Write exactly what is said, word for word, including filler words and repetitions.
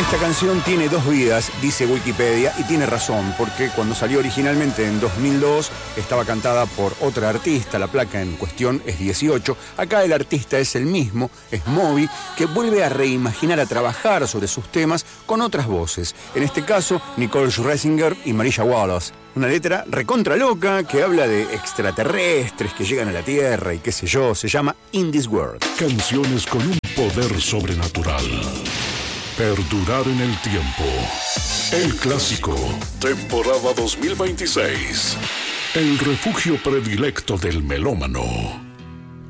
Esta canción tiene dos vidas, dice Wikipedia, y tiene razón, porque cuando salió originalmente en dos mil dos estaba cantada por otra artista, la placa en cuestión es dieciocho. Acá el artista es el mismo, es Moby, que vuelve a reimaginar, a trabajar sobre sus temas con otras voces. En este caso, Nicole Scherzinger y Marisha Wallace. Una letra recontra loca que habla de extraterrestres que llegan a la Tierra y qué sé yo, se llama In This World. Canciones con un poder sobrenatural. Perdurar en el tiempo. El clásico, temporada dos mil veintiséis. El refugio predilecto del melómano.